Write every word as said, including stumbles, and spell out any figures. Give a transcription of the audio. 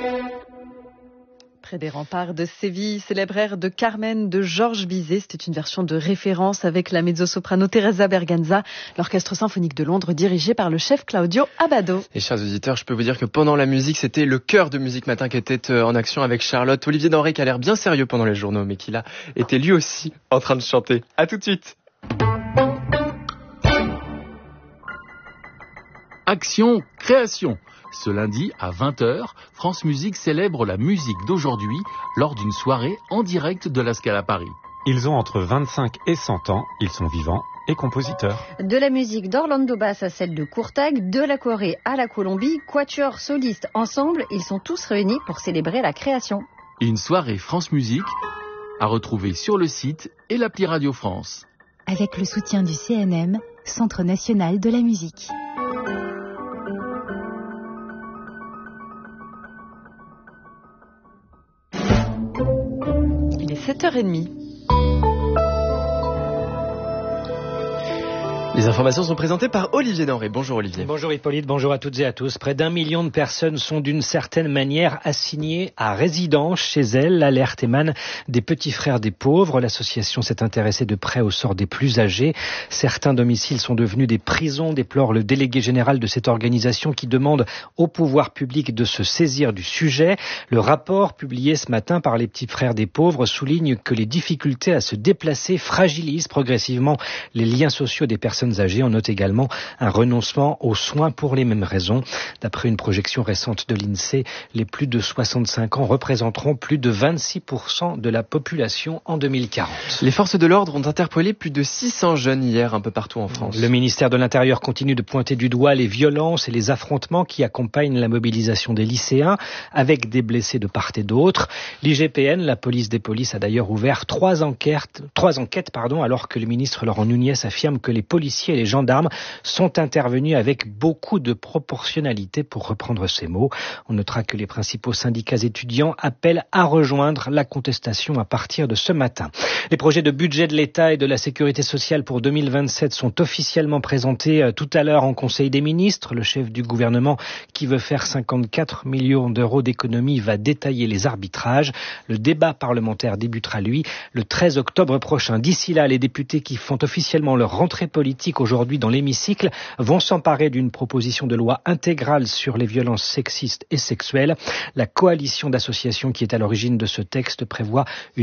Près des remparts de Séville, célèbre air de Carmen de Georges Bizet. C'était une version de référence avec la mezzo-soprano Teresa Berganza, l'orchestre symphonique de Londres dirigé par le chef Claudio Abbado. Et chers auditeurs, je peux vous dire que pendant la musique, c'était le chœur de Musique Matin qui était en action avec Charlotte. Olivier Denrey qui a l'air bien sérieux pendant les journaux, mais qui là était lui aussi en train de chanter. À tout de suite. Action, création. Ce lundi à vingt heures, France Musique célèbre la musique d'aujourd'hui lors d'une soirée en direct de la Scala Paris. Ils ont entre vingt-cinq et cent ans, ils sont vivants et compositeurs. De la musique d'Orlando Bass à celle de Courtag, de la Corée à la Colombie, quatuor, solistes, ensemble, ils sont tous réunis pour célébrer la création. Une soirée France Musique à retrouver sur le site et l'appli Radio France. Avec le soutien du C N M, Centre National de la Musique. sept heures trente. Les informations sont présentées par Olivier Denrey. Bonjour Olivier. Bonjour Hippolyte, bonjour à toutes et à tous. Près d'un million de personnes sont d'une certaine manière assignées à résidence chez elles. L'alerte émane des petits frères des pauvres. L'association s'est intéressée de près au sort des plus âgés. Certains domiciles sont devenus des prisons, déplore le délégué général de cette organisation qui demande au pouvoir public de se saisir du sujet. Le rapport publié ce matin par les petits frères des pauvres souligne que les difficultés à se déplacer fragilisent progressivement les liens sociaux des personnes âgées. On note également un renoncement aux soins pour les mêmes raisons. D'après une projection récente de l'INSEE, les plus de soixante-cinq ans représenteront plus de vingt-six pour cent de la population en deux mille quarante. Les forces de l'ordre ont interpellé plus de six cents jeunes hier un peu partout en France. Le ministère de l'Intérieur continue de pointer du doigt les violences et les affrontements qui accompagnent la mobilisation des lycéens, avec des blessés de part et d'autre. L'I G P N, la police des polices, a d'ailleurs ouvert trois enquêtes, trois enquêtes pardon, alors que le ministre Laurent Nunez affirme que les policiers et les gendarmes sont intervenus avec beaucoup de proportionnalité, pour reprendre ces mots. On notera que les principaux syndicats étudiants appellent à rejoindre la contestation à partir de ce matin. Les projets de budget de l'État et de la Sécurité sociale pour deux mille vingt-sept sont officiellement présentés tout à l'heure en Conseil des ministres. Le chef du gouvernement, qui veut faire cinquante-quatre millions d'euros d'économies, va détailler les arbitrages. Le débat parlementaire débutera, lui, le treize octobre prochain. D'ici là, les députés qui font officiellement leur rentrée politique aujourd'hui dans l'hémicycle vont s'emparer d'une proposition de loi intégrale sur les violences sexistes et sexuelles. La coalition d'associations qui est à l'origine de ce texte prévoit une